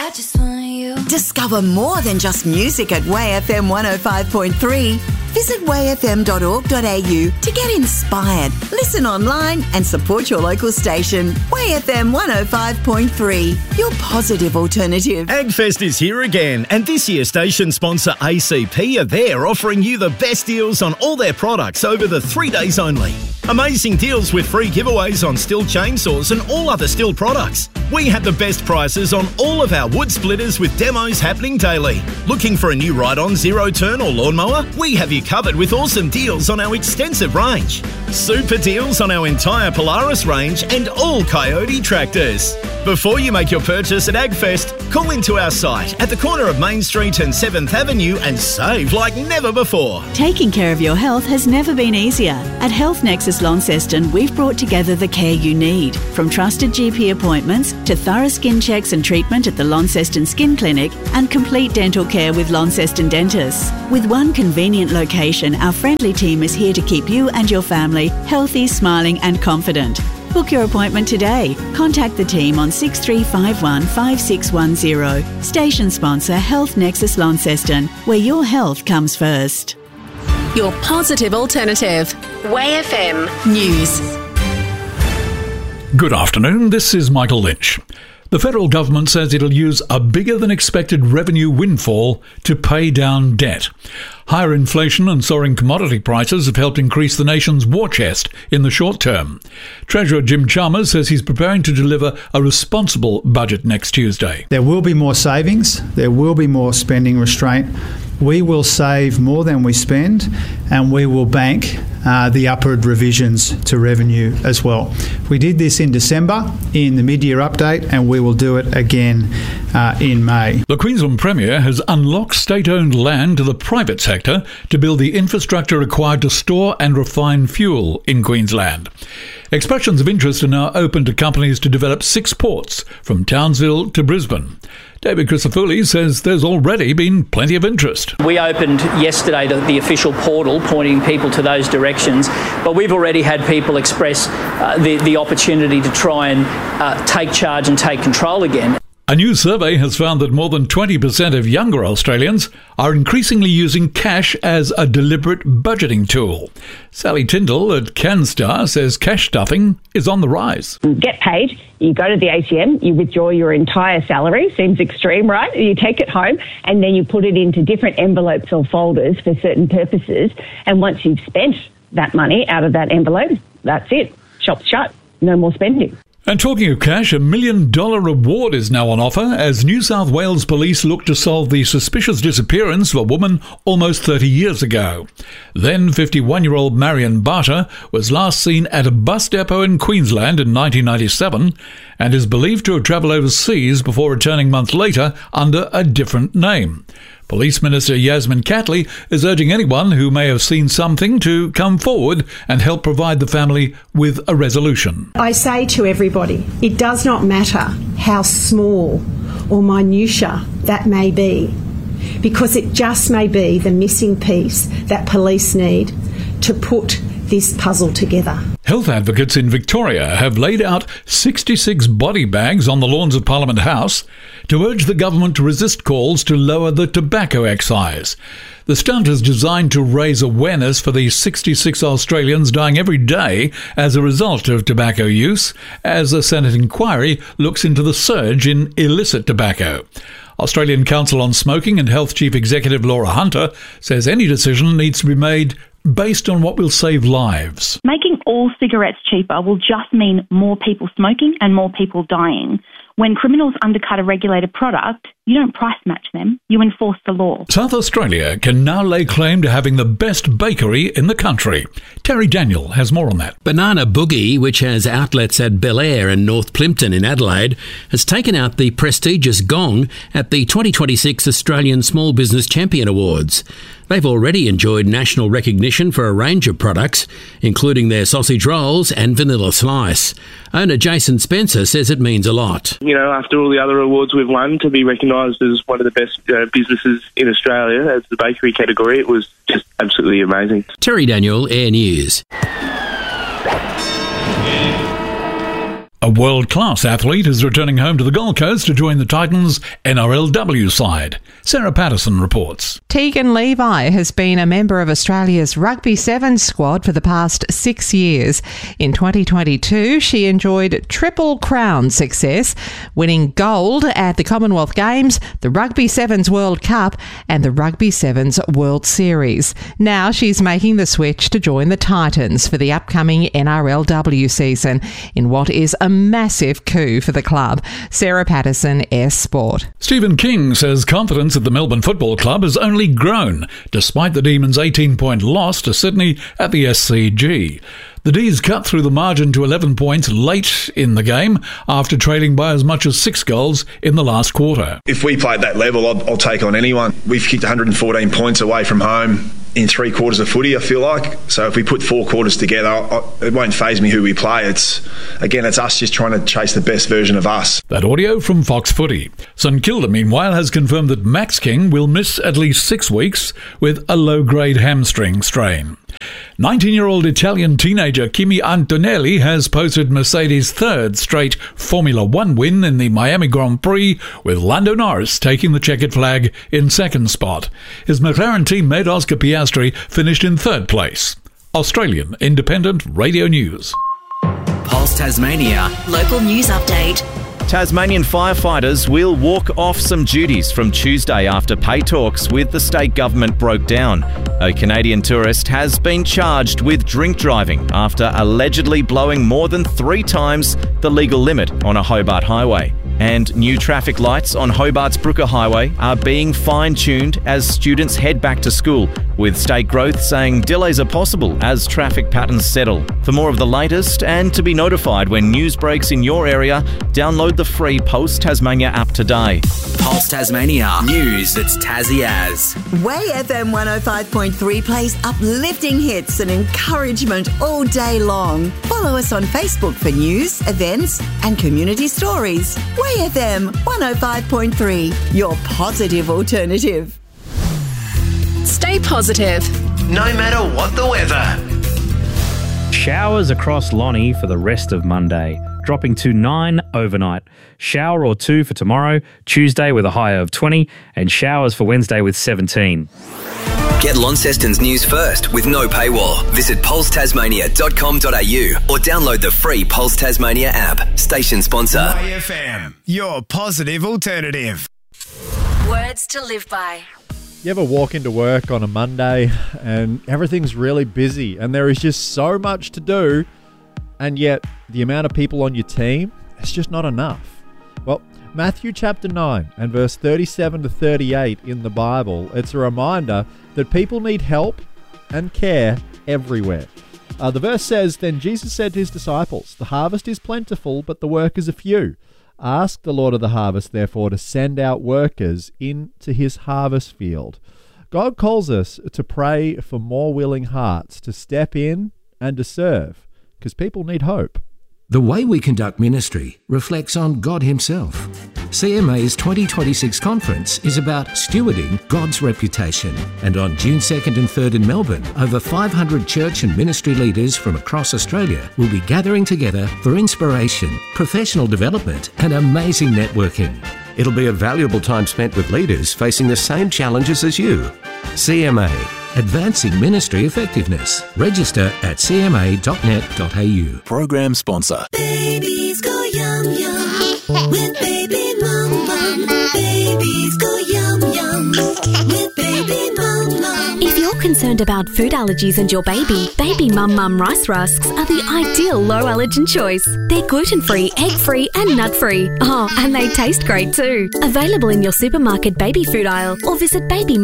I just want you. Discover more than just music at WayFM 105.3. Visit wayfm.org.au to get inspired, listen online and support your local station. WayFM 105.3, your positive alternative. AgFest is here again, and this year station sponsor ACP are there offering you the best deals on all their products over the 3 days only. Amazing deals with free giveaways on Stihl chainsaws and all other Stihl products. We have the best prices on all of our wood splitters with demos happening daily. Looking for a new ride-on, zero-turn or lawnmower? We have you covered with awesome deals on our extensive range. Super deals on our entire Polaris range and all Coyote tractors. Before you make your purchase at AgFest, call into our site at the corner of Main Street and 7th Avenue and save like never before. Taking care of your health has never been easier. At Health Nexus Launceston, we've brought together the care you need. From trusted GP appointments to thorough skin checks and treatment at the Launceston Skin Clinic and complete dental care with Launceston dentists. With one convenient location, our friendly team is here to keep you and your family healthy, smiling and confident. Book your appointment today. Contact the team on 6351 5610. Station sponsor Health Nexus Launceston, where your health comes first. Your positive alternative. WayFM News. Good afternoon, this is Michael Lynch. The federal government says it'll use a bigger-than-expected revenue windfall to pay down debt. Higher inflation and soaring commodity prices have helped increase the nation's war chest in the short term. Treasurer Jim Chalmers says he's preparing to deliver a responsible budget next Tuesday. There will be more savings. There will be more spending restraint. We will save more than we spend, and we will bank the upward revisions to revenue as well. We did this in December in the mid-year update, and we will do it again in May. The Queensland Premier has unlocked state-owned land to the private sector to build the infrastructure required to store and refine fuel in Queensland. Expressions of interest are now open to companies to develop 6 ports from Townsville to Brisbane. David Crisafulli says there's already been plenty of interest. We opened yesterday the official portal pointing people to those directions, but we've already had people express the opportunity to try and take charge and take control again. A new survey has found that more than 20% of younger Australians are increasingly using cash as a deliberate budgeting tool. Sally Tyndall at CanStar says cash stuffing is on the rise. You get paid, you go to the ATM, you withdraw your entire salary, seems extreme, right? You take it home and then you put it into different envelopes or folders for certain purposes. And once you've spent that money out of that envelope, that's it. Shop's shut. No more spending. And talking of cash, $1 million reward is now on offer as New South Wales police look to solve the suspicious disappearance of a woman almost 30 years ago. Then 51-year-old Marion Barter was last seen at a bus depot in Queensland in 1997 and is believed to have travelled overseas before returning months later under a different name. Police Minister Yasmin Catley is urging anyone who may have seen something to come forward and help provide the family with a resolution. I say to everybody, it does not matter how small or minutiae that may be, because it just may be the missing piece that police need to put this puzzle together. Health advocates in Victoria have laid out 66 body bags on the lawns of Parliament House to urge the government to resist calls to lower the tobacco excise. The stunt is designed to raise awareness for the 66 Australians dying every day as a result of tobacco use, as a Senate inquiry looks into the surge in illicit tobacco. Australian Council on Smoking and Health Chief Executive Laura Hunter says any decision needs to be made based on what will save lives. Making all cigarettes cheaper will just mean more people smoking and more people dying. When criminals undercut a regulated product, you don't price match them, you enforce the law. South Australia can now lay claim to having the best bakery in the country. Terry Daniel has more on that. Banana Boogie, which has outlets at Belair and North Plympton in Adelaide, has taken out the prestigious gong at the 2026 Australian Small Business Champion Awards. They've already enjoyed national recognition for a range of products, including their sausage rolls and vanilla slice. Owner Jason Spencer says it means a lot. You know, after all the other awards we've won, to be recognised as one of the best businesses in Australia as the bakery category, it was just absolutely amazing. Terry Daniel, Air News. A world-class athlete is returning home to the Gold Coast to join the Titans' NRLW side. Sarah Patterson reports. Tegan Levi has been a member of Australia's Rugby Sevens squad for the past 6 years. In 2022, she enjoyed Triple Crown success, winning gold at the Commonwealth Games, the Rugby Sevens World Cup and the Rugby Sevens World Series. Now she's making the switch to join the Titans for the upcoming NRLW season in what is a massive coup for the club. Sarah Patterson, S Sport. Stephen King says confidence at the Melbourne Football Club has only grown despite the Demons' 18-point loss to Sydney at the SCG. The D's cut through the margin to 11 points late in the game after trailing by as much as 6 goals in the last quarter. If we play at that level, I'll take on anyone. We've kicked 114 points away from home in 3 quarters of footy, I feel like. So if we put 4 quarters together, it won't faze me who we play. It's us just trying to chase the best version of us. That audio from Fox Footy. St Kilda, meanwhile, has confirmed that Max King will miss at least 6 weeks with a low-grade hamstring strain. 19-year-old Italian teenager Kimi Antonelli has posted Mercedes' 3rd straight Formula One win in the Miami Grand Prix, with Lando Norris taking the checkered flag in 2nd spot. His McLaren teammate Oscar Piastri finished in 3rd place. Australian Independent Radio News. Pulse Tasmania. Local news update. Tasmanian firefighters will walk off some duties from Tuesday after pay talks with the state government broke down. A Canadian tourist has been charged with drink driving after allegedly blowing more than 3 times the legal limit on a Hobart highway. And new traffic lights on Hobart's Brooker Highway are being fine-tuned as students head back to school, with State Growth saying delays are possible as traffic patterns settle. For more of the latest and to be notified when news breaks in your area, download the free Pulse Tasmania app today. Pulse Tasmania. News that's Tassie as. Way FM 105.3 plays uplifting hits and encouragement all day long. Follow us on Facebook for news, events and community stories. Way FM 105.3, your positive alternative. Stay positive. No matter what the weather. Showers across Lonnie for the rest of Monday, dropping to 9 overnight. Shower or 2 for tomorrow, Tuesday with a high of 20, and showers for Wednesday with 17. Get Launceston's news first with no paywall. Visit pulsetasmania.com.au or download the free Pulse Tasmania app. Station sponsor. AFM, your positive alternative. Words to live by. You ever walk into work on a Monday and everything's really busy and there is just so much to do, and yet the amount of people on your team, it's just not enough? Well, Matthew chapter 9 and verse 37 to 38 in the Bible, it's a reminder that people need help and care everywhere. The verse says, "Then Jesus said to his disciples, 'The harvest is plentiful, but the workers are few. Ask the Lord of the harvest, therefore, to send out workers into his harvest field.'" God calls us to pray for more willing hearts to step in and to serve, because people need hope. The way we conduct ministry reflects on God himself. CMA's 2026 conference is about stewarding God's reputation. And on June 2nd and 3rd in Melbourne, over 500 church and ministry leaders from across Australia will be gathering together for inspiration, professional development and amazing networking. It'll be a valuable time spent with leaders facing the same challenges as you. CMA, advancing ministry effectiveness. Register at cma.net.au. Program sponsor. Babies go yum yum with baby mum mum. Babies go yum yum with baby mum mum. If you're concerned about food allergies and your baby, Baby Mum Mum Rice Rusks are the ideal low allergen choice. They're gluten-free, egg-free and nut-free. Oh, and they taste great too. Available in your supermarket baby food aisle or visit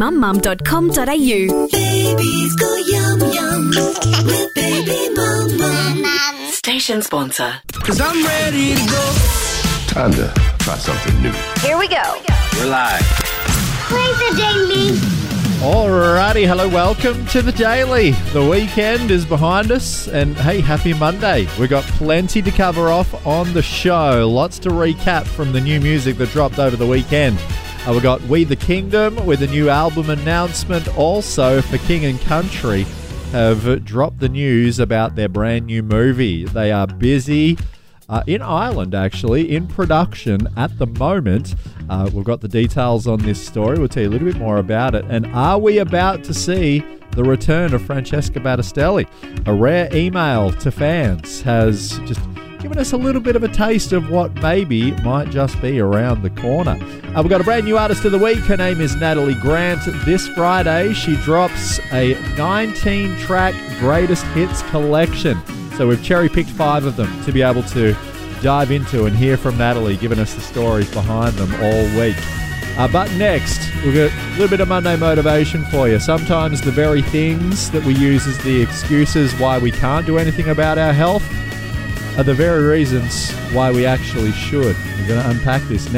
babymummum.com.au. Babies go yum yum with baby mum mum. Station sponsor. 'Cause I'm ready to go. Time to try something new. Here we go. We're live. Play the daily. Alrighty, hello, welcome to the Daily. The weekend is behind us, and hey, happy Monday. We've got plenty to cover off on the show. Lots to recap from the new music that dropped over the weekend. We've got We the Kingdom with a new album announcement. Also, for King and Country have dropped the news about their brand new movie. They are busy in Ireland, actually, in production at the moment. We've got the details on this story. We'll tell you a little bit more about it. And are we about to see the return of Francesca Battistelli? A rare email to fans has just given us a little bit of a taste of what maybe might just be around the corner. We've got a brand new artist of the week. Her name is Natalie Grant. This Friday, she drops a 19-track greatest hits collection. So we've cherry-picked 5 of them to be able to dive into and hear from Natalie, giving us the stories behind them all week. But next, we've got a little bit of Monday motivation for you. Sometimes the very things that we use as the excuses why we can't do anything about our health are the very reasons why we actually should. We're going to unpack this next.